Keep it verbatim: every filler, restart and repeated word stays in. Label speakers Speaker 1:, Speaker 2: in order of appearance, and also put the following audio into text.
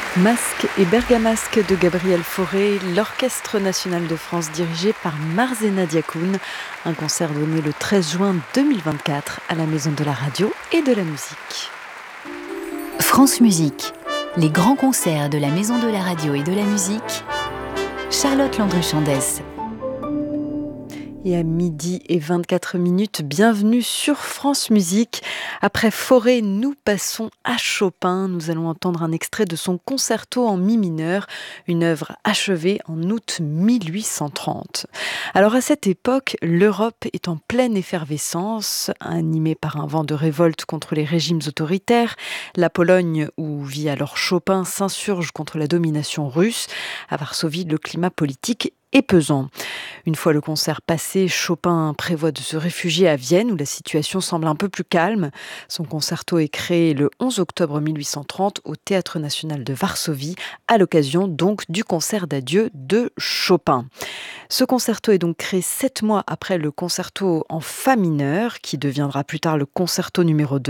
Speaker 1: Masque et Bergamasque de Gabriel Fauré, l'Orchestre national de France dirigé par Marzena Diacoune. Un concert donné le treize juin deux mille vingt-quatre à la Maison de la Radio et de la Musique.
Speaker 2: France Musique, les grands concerts de la Maison de la Radio et de la Musique. Charlotte Landru-Chandès.
Speaker 1: Et à midi et vingt-quatre minutes, bienvenue sur France Musique. Après Fauré, nous passons à Chopin. Nous allons entendre un extrait de son concerto en mi mineur, une œuvre achevée en août mille huit cent trente. Alors à cette époque, l'Europe est en pleine effervescence, animée par un vent de révolte contre les régimes autoritaires. La Pologne, où vit alors Chopin, s'insurge contre la domination russe. À Varsovie, le climat politique est pesant. Une fois le concert passé, Chopin prévoit de se réfugier à Vienne où la situation semble un peu plus calme. Son concerto est créé le onze octobre mille huit cent trente au Théâtre national de Varsovie à l'occasion donc du concert d'adieu de Chopin. Ce concerto est donc créé sept mois après le concerto en fa mineur qui deviendra plus tard le concerto numéro deux.